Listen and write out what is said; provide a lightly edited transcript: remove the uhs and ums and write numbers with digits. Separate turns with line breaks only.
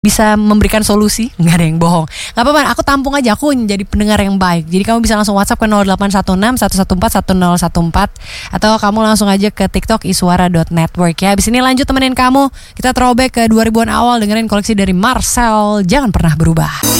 bisa memberikan solusi. Nggak ada yang bohong. Nggak apa-apa, aku tampung aja, aku jadi pendengar yang baik. Jadi kamu bisa langsung WhatsApp ke 0816 114 1014 atau kamu langsung aja ke TikTok iswara.network ya. Abis ini lanjut temenin kamu. Kita throwback ke 2000-an awal dengerin koleksi dari Marcel, Jangan Pernah Berubah.